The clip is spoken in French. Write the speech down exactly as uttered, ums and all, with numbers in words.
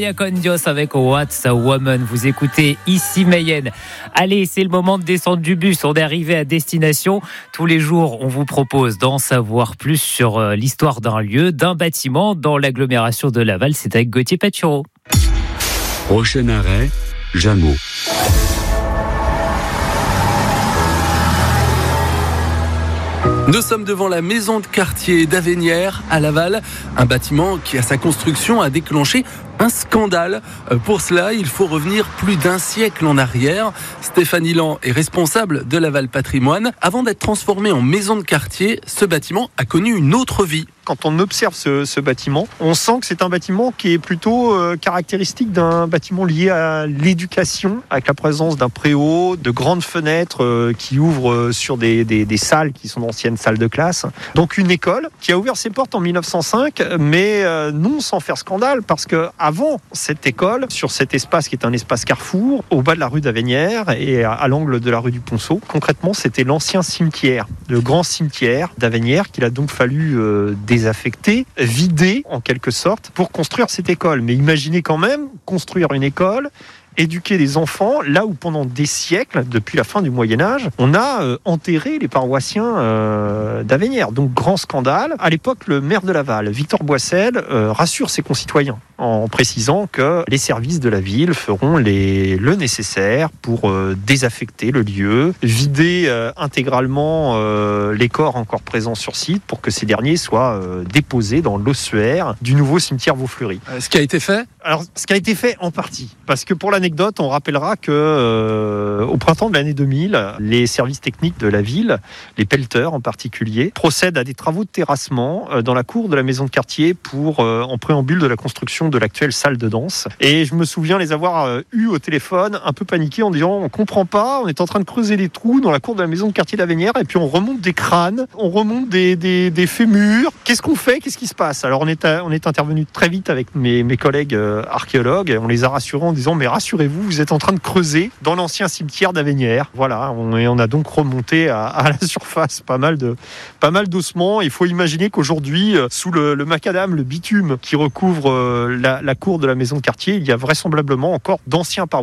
Maria con Dios avec What's a Woman. Vous écoutez ici Mayenne. Allez, c'est le moment de descendre du bus. On est arrivé à destination. Tous les jours, on vous propose d'en savoir plus sur l'histoire d'un lieu, d'un bâtiment dans l'agglomération de Laval. C'est avec Gauthier Patureau. Prochain arrêt, Jameau. Nous sommes devant la maison de quartier d'Avenières à Laval, un bâtiment qui à sa construction a déclenché un scandale. Pour cela, il faut revenir plus d'un siècle en arrière. Stéphanie Lan est responsable de Laval Patrimoine. Avant d'être transformé en maison de quartier, ce bâtiment a connu une autre vie. Quand on observe ce, ce bâtiment, on sent que c'est un bâtiment qui est plutôt euh, caractéristique d'un bâtiment lié à l'éducation, avec la présence d'un préau, de grandes fenêtres euh, qui ouvrent euh, sur des, des, des salles qui sont d'anciennes salles de classe. Donc une école qui a ouvert ses portes en mille neuf cent cinq, mais euh, non sans faire scandale, parce que avant cette école, sur cet espace qui est un espace carrefour, au bas de la rue d'Avenières et à, à l'angle de la rue du Ponceau, concrètement c'était l'ancien cimetière, le grand cimetière d'Avenières, qu'il a donc fallu euh, désaffecter, vider en quelque sorte pour construire cette école. Mais imaginez quand même construire une école, éduquer des enfants, là où pendant des siècles, depuis la fin du Moyen-Âge, on a euh, enterré les paroissiens euh, d'Avenières. Donc grand scandale. À l'époque, le maire de Laval, Victor Boissel, euh, rassure ses concitoyens en précisant que les services de la ville feront les, le nécessaire pour euh, désaffecter le lieu, vider euh, intégralement euh, les corps encore présents sur site pour que ces derniers soient euh, déposés dans l'ossuaire du nouveau cimetière Vaufleury. Euh, ce qui a été fait ? Alors, ce qui a été fait en partie, parce que pour l'anecdote, on rappellera que euh, au printemps de l'année deux mille, les services techniques de la ville, les pelleteurs en particulier, procèdent à des travaux de terrassement euh, dans la cour de la maison de quartier pour euh, en préambule de la construction de l'actuelle salle de danse. Et je me souviens les avoir euh, eus au téléphone, un peu paniqués, en disant on comprend pas, on est en train de creuser des trous dans la cour de la maison de quartier d'Avenières, et puis on remonte des crânes, on remonte des, des, des fémurs. Qu'est-ce qu'on fait ? Qu'est-ce qui se passe ? Alors on est, à, on est intervenu très vite avec mes, mes collègues euh, archéologues. On les a rassurés en disant mais rassurez-vous, vous êtes en train de creuser dans l'ancien cimetière d'Avenières. Voilà, on, et on a donc remonté à, à la surface pas mal de pas mal d'ossements. Il faut imaginer qu'aujourd'hui, sous le, le macadam, le bitume qui recouvre euh, la, la cour de la maison de quartier, il y a vraisemblablement encore d'anciens parois.